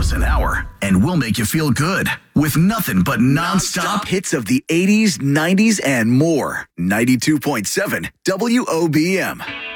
miles an hour, and we'll make you feel good with nothing but nonstop hits of the 80s, 90s, and more. 92.7 WOBM.